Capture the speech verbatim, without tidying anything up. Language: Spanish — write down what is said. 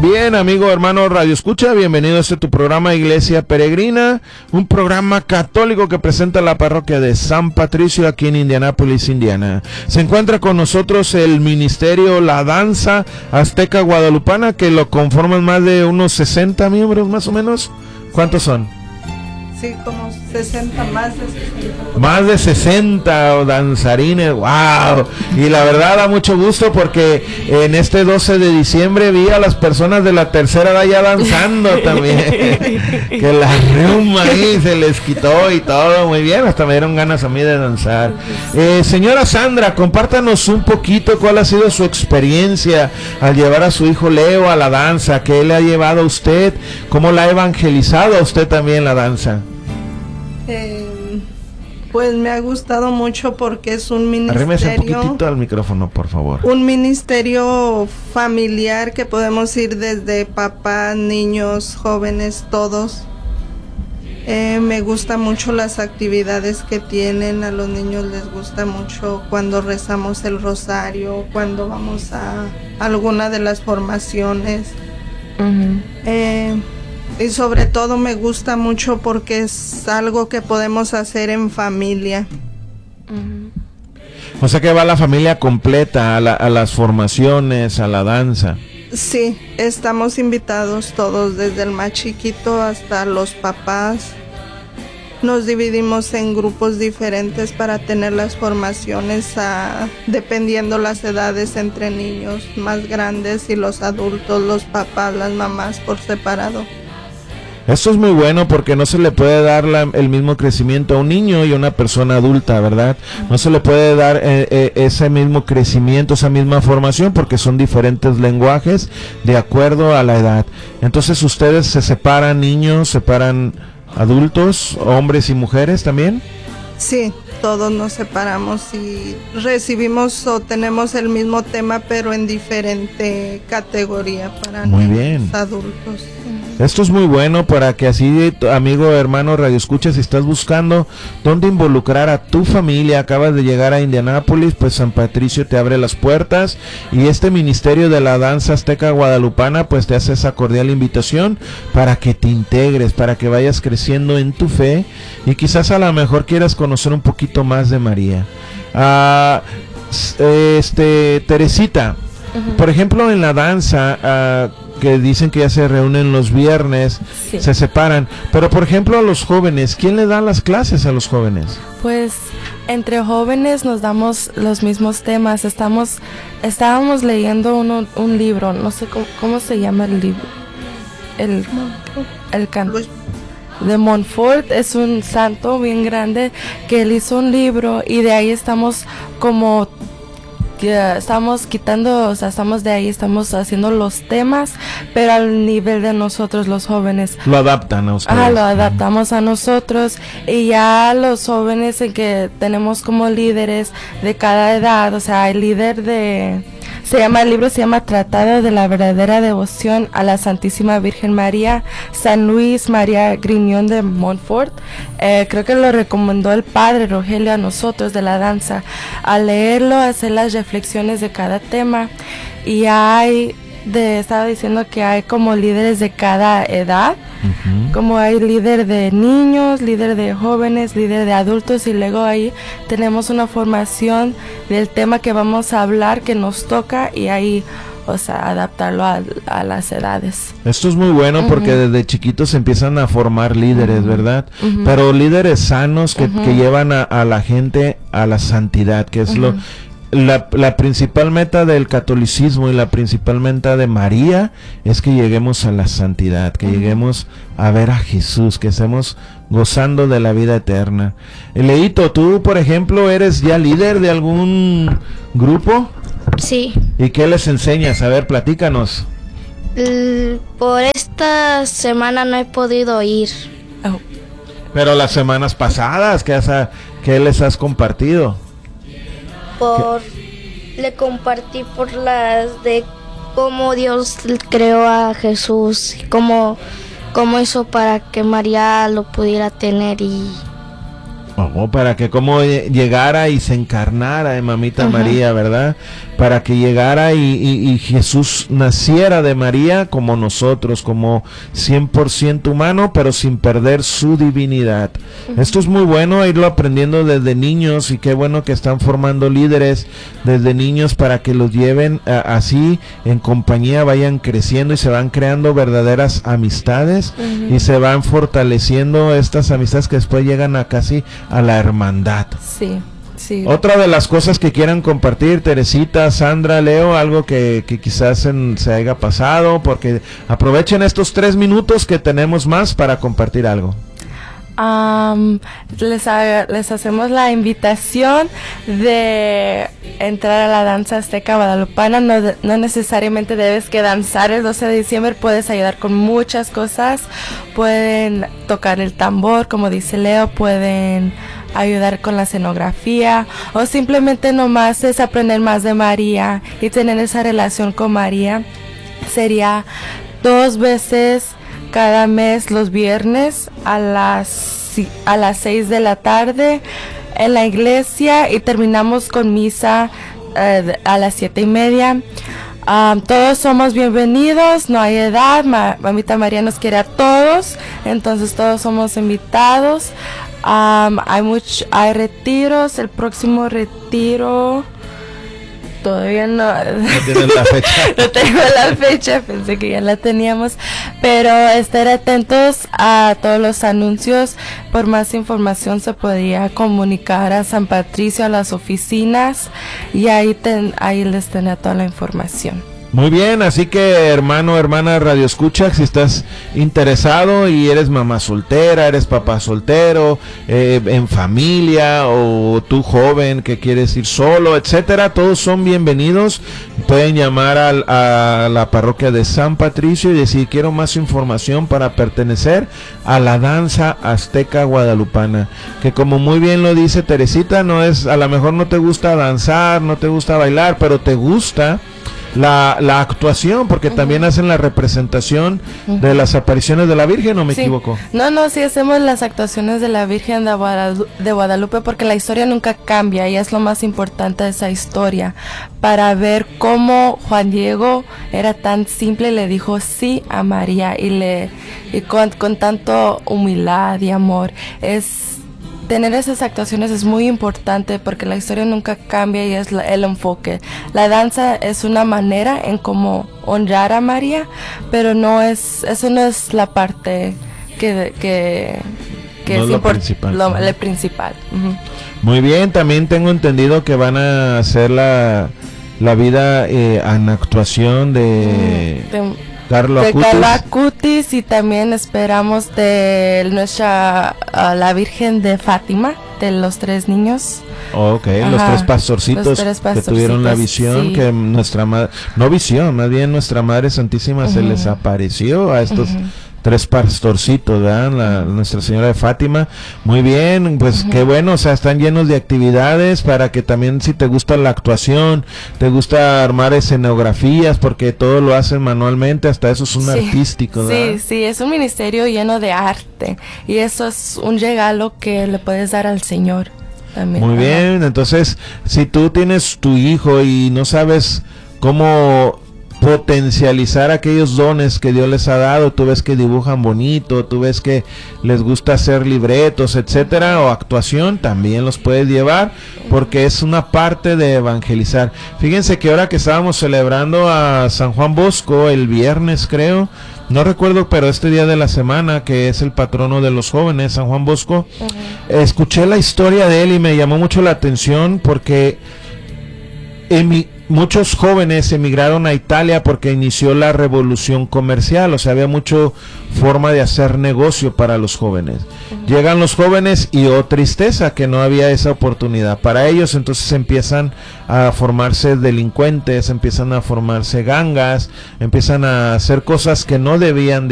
Bien, amigo, hermano Radio Escucha, bienvenido a este tu programa Iglesia Peregrina, un programa católico que presenta la parroquia de San Patricio aquí en Indianápolis, Indiana. Se encuentra con nosotros el ministerio La Danza Azteca Guadalupana, que lo conforman más de unos sesenta miembros, más o menos. ¿Cuántos son? Sí, como sesenta, más de sesenta. Más de sesenta danzarines, wow. Y la verdad da mucho gusto porque en este doce de diciembre vi a las personas de la tercera edad ya danzando también. Que la reuma ahí se les quitó y todo, muy bien, hasta me dieron ganas a mí de danzar. Eh, señora Sandra, compártanos un poquito cuál ha sido su experiencia al llevar a su hijo Leo a la danza, qué le ha llevado a usted, cómo la ha evangelizado a usted también la danza. Eh, pues me ha gustado mucho porque es un ministerio. Arrímese un poquitito al micrófono, por favor. Un ministerio familiar que podemos ir desde papás, niños, jóvenes, todos. Eh, me gusta mucho las actividades que tienen. A los niños les gusta mucho cuando rezamos el rosario, cuando vamos a alguna de las formaciones. Uh-huh. Eh, Y sobre todo me gusta mucho porque es algo que podemos hacer en familia. Uh-huh. O sea que va la familia completa a, la, a las formaciones, a la danza. Sí, estamos invitados todos, desde el más chiquito hasta los papás. Nos dividimos en grupos diferentes para tener las formaciones a, dependiendo las edades entre niños más grandes y los adultos, los papás, las mamás por separado. Esto es muy bueno porque no se le puede dar la, el mismo crecimiento a un niño y a una persona adulta, ¿verdad? No se le puede dar eh, eh, ese mismo crecimiento, esa misma formación porque son diferentes lenguajes de acuerdo a la edad. Entonces, ¿ustedes se separan niños, separan adultos, hombres y mujeres también? Sí, todos nos separamos y recibimos o tenemos el mismo tema pero en diferente categoría para muy niños, bien. Adultos. Esto es muy bueno para que así, amigo, hermano, Radio Escucha, si estás buscando dónde involucrar a tu familia, acabas de llegar a Indianápolis, pues San Patricio te abre las puertas y este ministerio de la danza azteca guadalupana pues te hace esa cordial invitación para que te integres, para que vayas creciendo en tu fe y quizás a lo mejor quieras conocer un poquito más de María. Ah, este, Teresita, uh-huh. Por ejemplo, en la danza, ah, que dicen que ya se reúnen los viernes, sí. Se separan, pero por ejemplo a los jóvenes, ¿quién le da las clases a los jóvenes? Pues entre jóvenes nos damos los mismos temas. Estamos, estábamos leyendo uno, un libro, no sé cómo, cómo se llama el libro, el, el canto de Montfort. Es un santo bien grande que él hizo un libro y de ahí estamos como que estamos quitando, o sea, estamos de ahí, estamos haciendo los temas, pero al nivel de nosotros los jóvenes. Lo adaptan a ustedes. Ah, lo adaptamos a nosotros y ya los jóvenes en que tenemos como líderes de cada edad, o sea, el líder de... Se llama, el libro se llama Tratado de la verdadera devoción a la Santísima Virgen María, San Luis María Griñón de Montfort. Eh, creo que lo recomendó el padre Rogelio a nosotros de la danza. Al leerlo, hacer las reflexiones de cada tema. Y hay, de, estaba diciendo que hay como líderes de cada edad. Uh-huh. Como hay líder de niños, líder de jóvenes, líder de adultos y luego ahí tenemos una formación del tema que vamos a hablar que nos toca y ahí, o sea, adaptarlo a, a las edades. Esto es muy bueno uh-huh. porque desde chiquitos empiezan a formar líderes, uh-huh. ¿verdad? Uh-huh. Pero líderes sanos que, uh-huh. que llevan a, a la gente a la santidad, que es uh-huh. lo... La, la principal meta del catolicismo y la principal meta de María es que lleguemos a la santidad, que uh-huh. lleguemos a ver a Jesús, que estemos gozando de la vida eterna. Leito, tú, por ejemplo, ¿eres ya líder de algún grupo? Sí. ¿Y qué les enseñas? A ver, platícanos. L- por esta semana no he podido ir. Oh. Pero las semanas pasadas, ¿qué, has, qué les has compartido? Por, le compartí por las de cómo Dios creó a Jesús, cómo, cómo hizo para que María lo pudiera tener y Oh, para que como llegara y se encarnara en Mamita uh-huh. María, ¿verdad? Para que llegara y, y, y Jesús naciera de María como nosotros, como cien por ciento humano, pero sin perder su divinidad. Uh-huh. Esto es muy bueno, irlo aprendiendo desde niños, y qué bueno que están formando líderes desde niños para que los lleven a, así en compañía, vayan creciendo y se van creando verdaderas amistades uh-huh. y se van fortaleciendo estas amistades que después llegan a casi a la hermandad. Sí, sí. Otra de las cosas que quieran compartir, Teresita, Sandra, Leo, algo que, que quizás en, se haya pasado, porque aprovechen estos tres minutos que tenemos más para compartir algo. Um, les, ha, les hacemos la invitación de entrar a la danza azteca guadalupana. No, de, no necesariamente debes que danzar el doce de diciembre, puedes ayudar con muchas cosas. Pueden tocar el tambor, como dice Leo, pueden ayudar con la escenografía, o simplemente nomás es aprender más de María y tener esa relación con María. Sería dos veces cada mes los viernes a las a las seis de la tarde en la iglesia, y terminamos con misa eh, a las siete y media. Um, todos somos bienvenidos, no hay edad. Ma- Mamita María nos quiere a todos, entonces todos somos invitados. Um, hay much, hay retiros. El próximo retiro todavía no, no tienen la fecha. No tengo la fecha, pensé que ya la teníamos, pero estar atentos a todos los anuncios. Por más información se podría comunicar a San Patricio, a las oficinas, y ahí, ten, ahí les tenía toda la información. Muy bien, así que hermano, hermana Radio Escucha, si estás interesado y eres mamá soltera, eres papá soltero, eh, en familia, o tú joven que quieres ir solo, etcétera, todos son bienvenidos. Pueden llamar al, a la parroquia de San Patricio y decir: quiero más información para pertenecer a la danza azteca guadalupana, que como muy bien lo dice Teresita, no es, a lo mejor no te gusta danzar, no te gusta bailar, pero te gusta La, la actuación, porque uh-huh. también hacen la representación uh-huh. de las apariciones de la Virgen, ¿o me sí. equivoco? No, no, sí hacemos las actuaciones de la Virgen de, Guadalu- de Guadalupe, porque la historia nunca cambia, y es lo más importante de esa historia, para ver cómo Juan Diego era tan simple y le dijo sí a María, y le y con, con tanto humildad y amor. Es tener esas actuaciones es muy importante, porque la historia nunca cambia, y es la, el enfoque. La danza es una manera en cómo honrar a María, pero no es, eso no es la parte que, que, que no es lo import- principal. Lo, ¿no? lo principal. Uh-huh. Muy bien, también tengo entendido que van a hacer la, la vida eh, en actuación de... Uh, de Carlo de Acutis. Carlo Acutis, y también esperamos de nuestra uh, la Virgen de Fátima, de los tres niños. Oh, ok, Ajá, los tres pastorcitos, los tres pastorcitos que tuvieron la visión, sí. que nuestra madre, no visión, más bien nuestra Madre Santísima uh-huh. se les apareció a estos uh-huh. tres pastorcitos, ¿verdad? La, Nuestra Señora de Fátima. Muy bien, pues uh-huh. qué bueno, o sea, están llenos de actividades para que también, si te gusta la actuación, te gusta armar escenografías, porque todo lo hacen manualmente, hasta eso es un sí. artístico, ¿verdad? Sí, sí, es un ministerio lleno de arte, y eso es un regalo que le puedes dar al Señor también. Muy bien, ajá. Entonces, si tú tienes tu hijo y no sabes cómo potencializar aquellos dones que Dios les ha dado, tú ves que dibujan bonito, tú ves que les gusta hacer libretos, etcétera, o actuación, también los puedes llevar, porque es una parte de evangelizar. Fíjense que ahora que estábamos celebrando a San Juan Bosco el viernes, creo, no recuerdo, pero este día de la semana, que es el patrono de los jóvenes, San Juan Bosco, uh-huh. escuché la historia de él y me llamó mucho la atención, porque en mi muchos jóvenes emigraron a Italia porque inició la revolución comercial, o sea, había mucho forma de hacer negocio para los jóvenes. Uh-huh. Llegan los jóvenes y oh tristeza que no había esa oportunidad para ellos, entonces empiezan a formarse delincuentes, empiezan a formarse gangas, empiezan a hacer cosas que no debían de